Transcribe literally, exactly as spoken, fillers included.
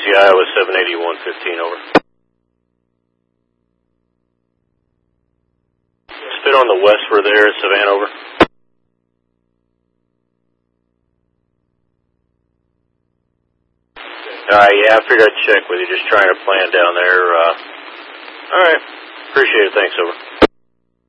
Taxi Iowa seven eighty-one fifteen, over. Spit on the west for there, Savannah, over. Uh, yeah, I figured I'd check with you, just trying to plan down there. Uh, all right, appreciate it, thanks, over.